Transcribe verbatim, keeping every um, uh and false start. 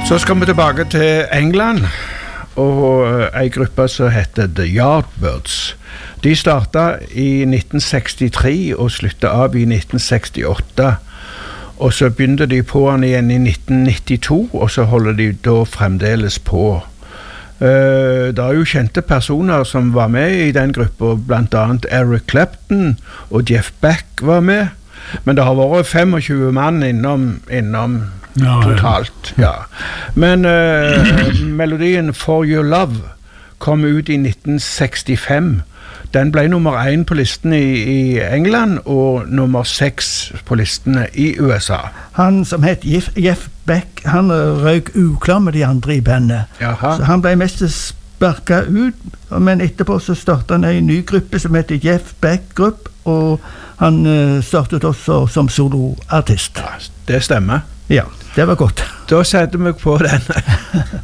Så skal vi tilbake til England, og en gruppe som heter The Yardbirds. De startet i nitten sekstitre og sluttet av i nitten sekstiåtte. Og så begynte de på den igjen i nitten nittito, og så holder de da fremdeles på. Uh, det er jo kjente personer som var med i den gruppen, blant annet Eric Clapton og Jeff Beck var med. Men det har vært femogtjue mann innom, innom ja, totalt. Ja. Men uh, melodien For Your Love kom ut i nitten sekstifem. Den ble nummer én på listen i, i England og nummer seks på listene i U S A. Han som het Jeff, Jeff Beck, han røk uklar med de andre i bandet. Jaha. Så han ble mest sparket ut, men etterpå så startet han en ny gruppe som heter Jeff Beck Group, og han uh, startet også som soloartist. Ja, det stemmer. Ja, det var godt. Da setter vi på den.